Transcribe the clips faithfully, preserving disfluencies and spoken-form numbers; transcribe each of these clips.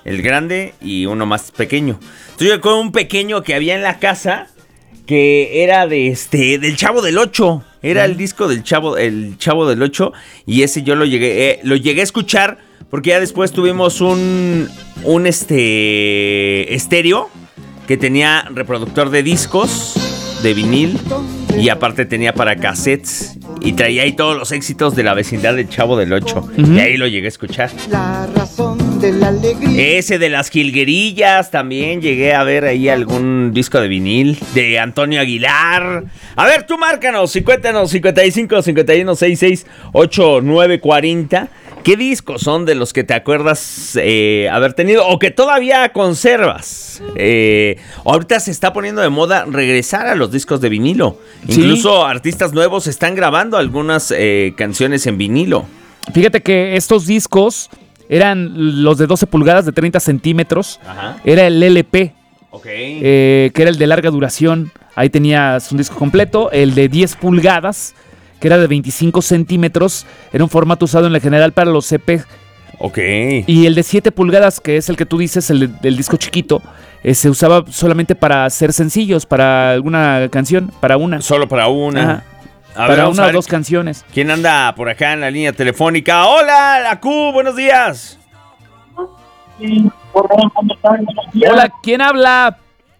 el grande y uno más pequeño. Entonces yo con un pequeño que había en la casa que era de este del Chavo del Ocho. Era el disco del Chavo, el Chavo del Ocho, y ese yo lo llegué, eh, lo llegué a escuchar porque ya después tuvimos un, un este estéreo que tenía reproductor de discos de vinil y aparte tenía para cassettes y traía ahí todos los éxitos de la vecindad del Chavo del Ocho. Uh-huh. Y ahí lo llegué a escuchar. La razón de la alegría. Ese de las jilguerillas también llegué a ver ahí algún disco de vinil de Antonio Aguilar. A ver, tú márcanos, y cuéntanos, cincuenta y cinco, cincuenta y uno, sesenta y seis, ochenta y nueve, cuarenta. ¿Qué discos son de los que te acuerdas eh, haber tenido o que todavía conservas? Eh, ahorita se está poniendo de moda regresar a los discos de vinilo. ¿Sí? Incluso artistas nuevos están grabando algunas eh, canciones en vinilo. Fíjate que estos discos eran los de doce pulgadas de treinta centímetros. Ajá. Era el L P, okay. eh, que era el de larga duración. Ahí tenías un disco completo. El de diez pulgadas, que era de veinticinco centímetros, era un formato usado en la general para los C P. Ok. Y el de siete pulgadas, que es el que tú dices, el del disco chiquito, eh, se usaba solamente para hacer sencillos, para alguna canción, para una. Solo para una. Ajá. A para ver, una o dos canciones. ¿Quién anda por acá en la línea telefónica? ¡Hola, la Q! ¡Buenos días! Sí, hola, ¿cómo están? Hola, ¿quién habla?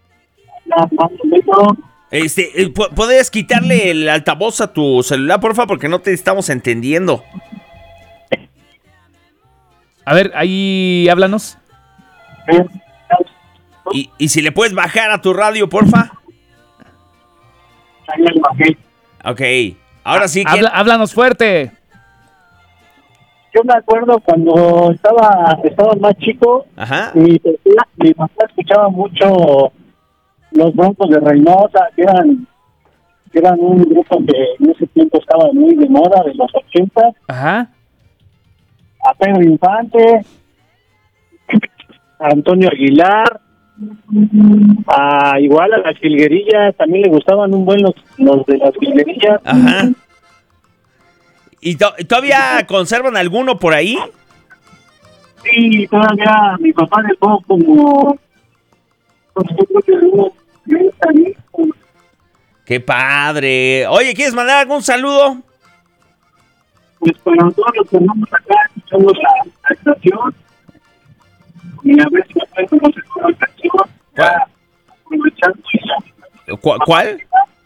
Este, ¿puedes quitarle el altavoz a tu celular, porfa? Porque no te estamos entendiendo. A ver, ahí háblanos. Y, y si le puedes bajar a tu radio, porfa. Ok, ahora sí. Habla, háblanos fuerte. Yo me acuerdo cuando estaba, estaba más chico. Ajá. Mi, mi papá escuchaba mucho los Broncos de Reynosa, que eran, que eran un grupo que en ese tiempo estaba muy de moda, de los ochenta. Ajá. A Pedro Infante, a Antonio Aguilar, a igual a las jilguerillas, también le gustaban un buen los, los de las jilguerillas. Ajá. ¿Y to- todavía conservan alguno por ahí? Sí, todavía mi papá dejó como... ¡Qué padre! Oye, ¿quieres mandar algún saludo? Pues para todos los que vamos acá, escuchamos la, la estación. Y a ver si nos conocer con la canción. Ya, aprovechando ya. ¿Cu- ¿Cuál?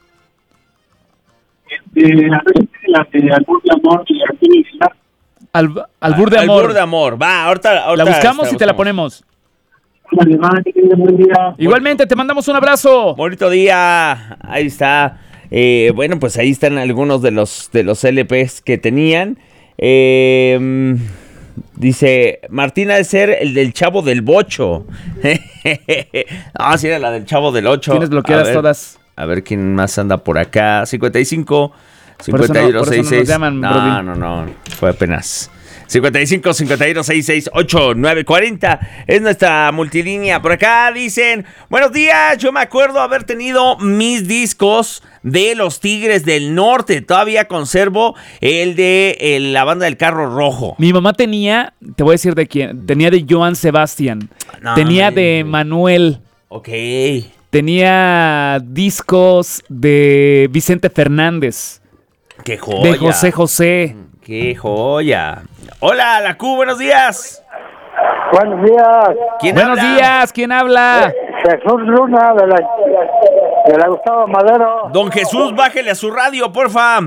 Este, a ver si la de Albur de Amor y Arturo Aguilar. Al, albur de Amor. Albur de Amor. Va, ahorita, ahorita la buscamos esta, y te la ponemos. Vale, vale, que tenga buen día. Igualmente, te mandamos un abrazo. Bonito día. Ahí está. Eh, bueno, pues ahí están algunos de los de los L Pes que tenían. Eh, dice, Martina de ser el del Chavo del Bocho. Ah, sí, era la del Chavo del Ocho. Tienes bloqueadas a ver, todas. A ver quién más anda por acá. cincuenta y cinco, cincuenta y dos, por eso no, por eso no nos llaman, no, Brody. no, no, fue apenas. cincuenta y cinco, cincuenta y uno, sesenta y seis, ochenta y nueve, cuarenta es nuestra multilínea. Por acá dicen, buenos días, yo me acuerdo haber tenido mis discos de los Tigres del Norte. Todavía conservo el de el, la banda del Carro Rojo. Mi mamá tenía, te voy a decir de quién, tenía de Joan Sebastián, no, tenía de Manuel. Ok. Tenía discos de Vicente Fernández. ¡Qué joya! De José José. ¡Qué joya! Hola, la Q, buenos días. Buenos días. ¿Quién Buenos habla? días, ¿quién habla? Jesús Luna, de la, de la Gustavo Madero. Don Jesús, bájele a su radio, porfa.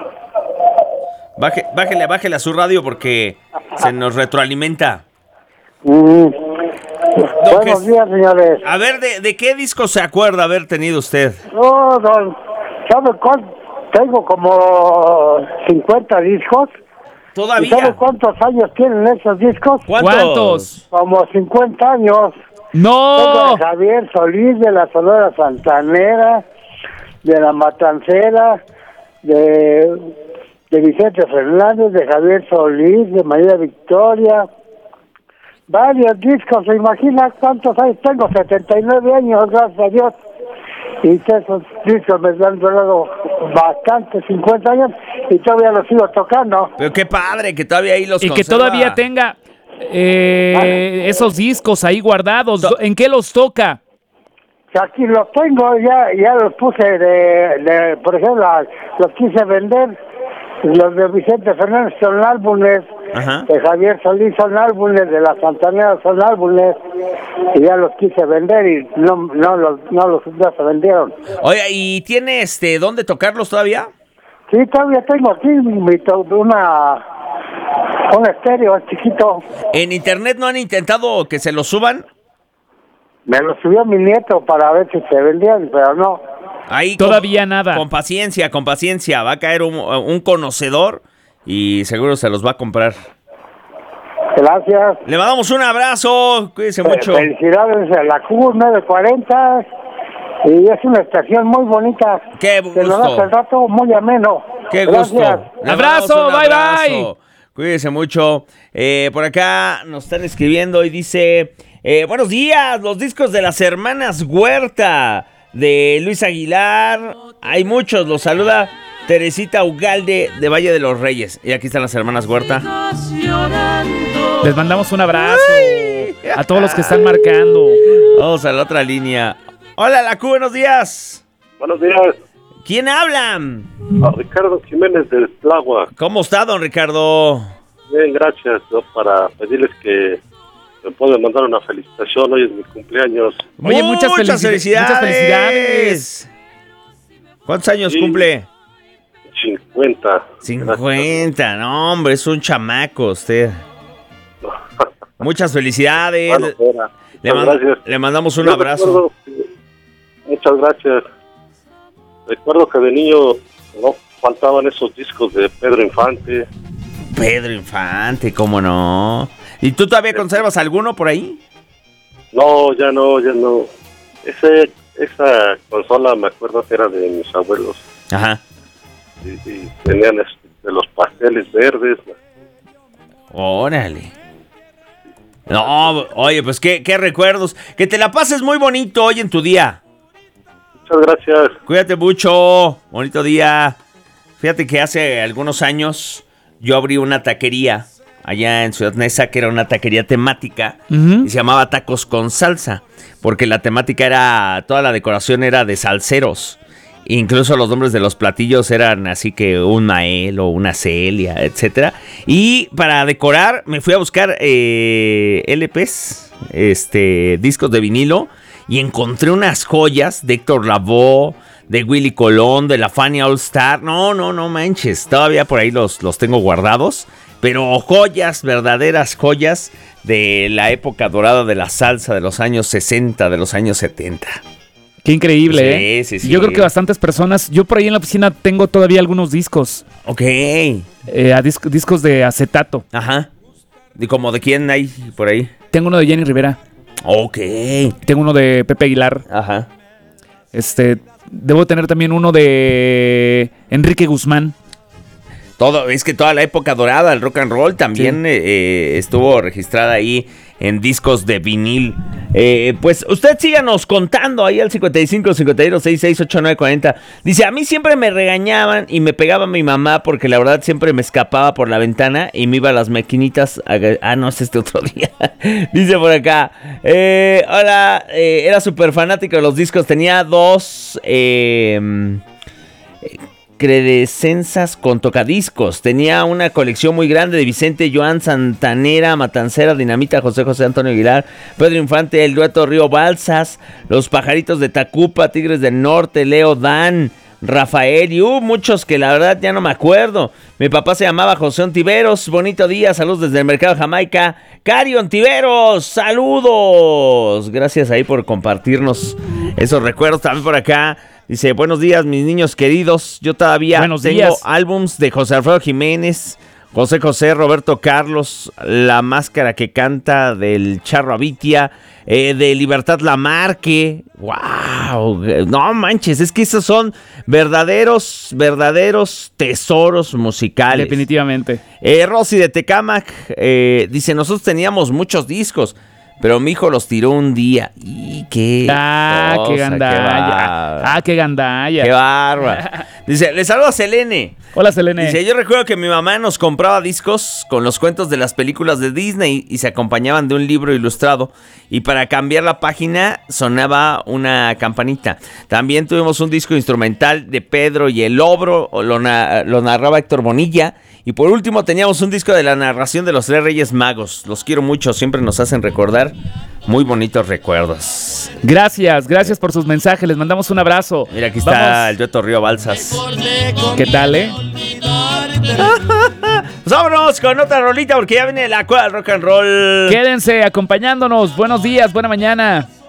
Baje, bájele, bájele a su radio porque se nos retroalimenta. Mm. Don Buenos Jes- días, señores. A ver, ¿de, ¿de qué disco se acuerda haber tenido usted? No, don, ¿sabe cuánto? Tengo como cincuenta discos. ¿Y ¿Todavía? sabe cuántos años tienen esos discos? ¿Cuántos? ¿Cuántos? Como cincuenta años. Tengo ¡No! a Javier Solís de la Sonora Santanera, de la Matancera, de, de Vicente Fernández, de Javier Solís, de María Victoria. Varios discos, ¿se imagina cuántos años? Tengo setenta y nueve años, gracias a Dios. Y esos discos me han durado bastante, cincuenta años, y todavía los sigo tocando. Pero qué padre que todavía ahí los Y que conserva. todavía tenga... eh, ¿Vale? esos discos ahí guardados, To- ¿en qué los toca? Aquí los tengo, ya ya los puse de, de por ejemplo, los quise vender. Los de Vicente Fernández son álbumes, Ajá. de Javier Solís son álbumes, de la Santanera son álbumes, y ya los quise vender y no no los no los no se vendieron. Oye, ¿y tiene este dónde tocarlos todavía? Sí, todavía tengo aquí mi to- una un estéreo chiquito. ¿En internet no han intentado que se los suban? Me lo subió mi nieto para ver si se vendían, pero no. Ahí Todavía con, nada. Con paciencia, con paciencia. Va a caer un, un conocedor y seguro se los va a comprar. Gracias. Le mandamos un abrazo. Cuídese Fe- mucho. Felicidades a la Q nueve cuarenta. Y es una estación muy bonita. Qué Que nos gusto. hace el rato muy ameno. Qué Gracias. gusto. Le Abrazo, mandamos un bye, abrazo. Cuídese mucho. Eh, por acá nos están escribiendo y dice: eh, buenos días, los discos de las hermanas Huerta de Luis Aguilar. Hay muchos, los saluda Teresita Ugalde de Valle de los Reyes. Y aquí están las hermanas Huerta. Les mandamos un abrazo a todos los que están marcando. Vamos a la otra línea. Hola, la Q, buenos días. Buenos días, ¿Quién habla? a Ricardo Jiménez del Tlagua. ¿Cómo está, don Ricardo? Bien, gracias, ¿no? Para pedirles que me pueden mandar una felicitación, hoy es mi cumpleaños. Oye, muchas felici- felicidades. muchas felicidades. ¿Cuántos años Sí. cumple? cincuenta. cincuenta, no, hombre, es un chamaco usted. Muchas felicidades. Bueno, fuera. le, Muchas manda- gracias. le mandamos un Yo abrazo. recuerdo que- Muchas gracias. Recuerdo que de niño no faltaban esos discos de Pedro Infante. Pedro Infante, ¿cómo no? ¿Y tú todavía conservas alguno por ahí? No, ya no, ya no. Ese, esa consola me acuerdo que era de mis abuelos. Ajá. Y, y tenían este, de los pasteles verdes. Órale. No, oye, pues qué, qué recuerdos. Que te la pases muy bonito hoy en tu día. Muchas gracias. Cuídate mucho. Bonito día. Fíjate que hace algunos años yo abrí una taquería allá en Ciudad Neza, que era una taquería temática, Ujú. y se llamaba Tacos con Salsa, porque la temática era, toda la decoración era de salseros. Incluso los nombres de los platillos eran así que un Mael o una Celia, etcétera. Y para decorar me fui a buscar eh, L Pes, este, discos de vinilo, y encontré unas joyas de Héctor Lavoe, de Willy Colón, de la Fania All Star. No, no, no manches, todavía por ahí los, los tengo guardados. Pero joyas, verdaderas joyas de la época dorada de la salsa de los años sesenta, de los años setenta. Qué increíble, Sí, ¿eh? sí, sí. Yo creo que bastantes personas. Yo por ahí en la oficina tengo todavía algunos discos. Ok. eh, a dis- discos de acetato. Ajá. ¿Y como de quién hay por ahí? Tengo uno de Jenny Rivera. Ok. Tengo uno de Pepe Aguilar. Ajá. Este. Debo tener también uno de Enrique Guzmán. Todo, es que toda la época dorada del rock and roll también sí. eh, eh, estuvo registrada ahí en discos de vinil. Eh, pues usted síganos contando ahí al cincuenta y cinco, cincuenta y dos, sesenta y seis, ochenta y nueve, cuarenta. Dice, a mí siempre me regañaban y me pegaba mi mamá porque la verdad siempre me escapaba por la ventana y me iba a las maquinitas. A... Ah, no, es este otro día. Dice por acá, eh, hola, eh, era súper fanático de los discos. Tenía dos... Eh, credescensas con tocadiscos. Tenía una colección muy grande de Vicente, Joan, Santanera, Matancera, Dinamita, José José, Antonio Aguilar, Pedro Infante, el dueto Río Balsas, Los Pajaritos de Tacupa, Tigres del Norte, Leo Dan, Rafael y uh, muchos que la verdad ya no me acuerdo. Mi papá se llamaba José Ontiveros. Bonito día, saludos desde el mercado de Jamaica. Cari Ontiveros, saludos. Gracias ahí por compartirnos esos recuerdos. También por acá dice, buenos días mis niños queridos. Yo todavía buenos tengo días. álbums de José Alfredo Jiménez, José José, Roberto Carlos, La Máscara que Canta del Charro Avitia, eh, de Libertad Lamarque. ¡Wow! No manches, es que esos son verdaderos, verdaderos tesoros musicales. Definitivamente. Eh, Rosy de Tecámac eh, dice, nosotros teníamos muchos discos. pero mi hijo los tiró un día. Y qué Ah, cosa, qué qué gandalla. bárbaro. Ah, qué gandalla. Qué bárbaro. Dice, le saludo a Selene. Hola, Selene. Dice, yo recuerdo que mi mamá nos compraba discos con los cuentos de las películas de Disney y se acompañaban de un libro ilustrado. Y para cambiar la página sonaba una campanita. También tuvimos un disco instrumental de Pedro y el Lobro, lo, na- lo narraba Héctor Bonilla. Y por último teníamos un disco de la narración de los tres Reyes Magos. Los quiero mucho, siempre nos hacen recordar muy bonitos recuerdos. Gracias, gracias por sus mensajes. Les mandamos un abrazo. Mira, aquí está Vamos. el Dueto Río Balsas. ¿Qué tal, eh? Pues vámonos con otra rolita porque ya viene la cual rock and roll. Quédense acompañándonos. Buenos días, buena mañana.